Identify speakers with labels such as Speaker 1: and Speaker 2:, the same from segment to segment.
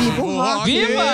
Speaker 1: Viva o rock!
Speaker 2: Viva!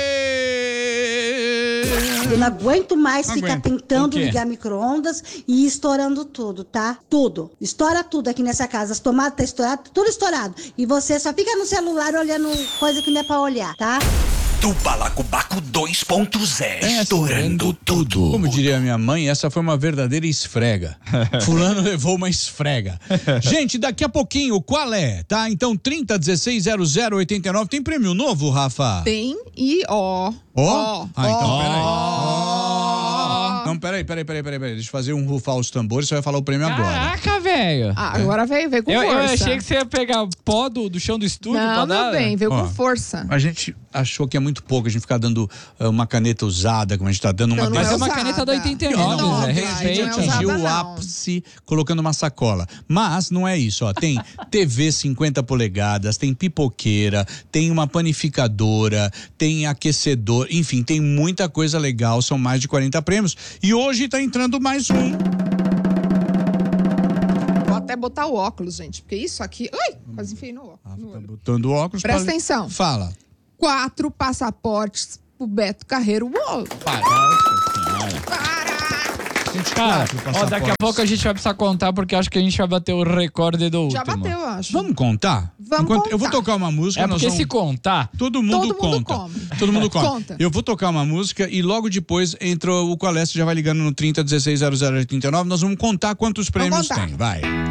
Speaker 3: Eu não aguento mais
Speaker 2: Não
Speaker 3: ficar
Speaker 2: aguento.
Speaker 3: tentando
Speaker 2: O quê?
Speaker 3: ligar micro-ondas e ir estourando tudo, tá? Tudo. Estoura tudo aqui nessa casa. As tomadas tá estourado, tudo estourado. E você só fica no celular olhando coisa que não é pra olhar, tá?
Speaker 4: Do Balacobaco 2.0, estourando tudo.
Speaker 2: Como diria minha mãe, essa foi uma verdadeira esfrega. Fulano levou uma esfrega. Gente, daqui a pouquinho, qual é? Tá? Então, 30160089. Tem prêmio novo, Rafa?
Speaker 1: Tem e ó.
Speaker 2: Ó? Então, peraí.
Speaker 1: Ó.
Speaker 2: Não, peraí. Deixa eu fazer um rufar os tambores, você vai falar o prêmio agora.
Speaker 5: Caraca, velho.
Speaker 1: Agora veio com
Speaker 5: Eu
Speaker 1: força.
Speaker 5: achei que você ia pegar pó do chão do estúdio pra
Speaker 1: Não,
Speaker 5: dar.
Speaker 1: meu bem, veio
Speaker 2: Ó.
Speaker 1: com força.
Speaker 2: A gente achou que é muito pouco a gente ficar dando uma caneta usada, como a gente tá dando uma
Speaker 1: Não, não
Speaker 5: Mas
Speaker 1: é
Speaker 5: é uma
Speaker 1: usada.
Speaker 5: caneta da 89,
Speaker 2: Não,
Speaker 5: Zé.
Speaker 2: a gente
Speaker 5: Respeite.
Speaker 1: não é
Speaker 2: atingiu
Speaker 1: usada,
Speaker 2: o
Speaker 1: não.
Speaker 2: ápice colocando uma sacola. Mas não é isso, ó. Tem TV 50 polegadas, tem pipoqueira, tem uma panificadora, tem aquecedor, enfim, tem muita coisa legal, são mais de 40 prêmios. E hoje tá entrando mais um.
Speaker 1: Vou até botar o óculos, gente, porque isso aqui... Ai, quase enfiei no
Speaker 2: Tá
Speaker 1: óculos.
Speaker 2: botando óculos.
Speaker 1: Presta atenção.
Speaker 2: Fala.
Speaker 1: 4 passaportes pro Beto Carreiro. Uou! Para!
Speaker 5: Cara, ó, daqui a pouco a gente vai precisar contar, porque acho que a gente vai bater o recorde do último.
Speaker 1: Já bateu, eu acho.
Speaker 2: Vamos contar?
Speaker 1: Vamos
Speaker 2: Eu vou
Speaker 1: contar.
Speaker 2: tocar uma música.
Speaker 5: É
Speaker 2: nós
Speaker 5: porque
Speaker 2: vamos...
Speaker 5: se contar...
Speaker 2: Todo mundo
Speaker 1: come.
Speaker 2: Todo mundo conta.
Speaker 1: Conta.
Speaker 2: Eu vou tocar uma música e logo depois entra o Qual é, você já vai ligando no 30160089. Nós vamos contar quantos prêmios
Speaker 1: contar.
Speaker 2: tem. Vai.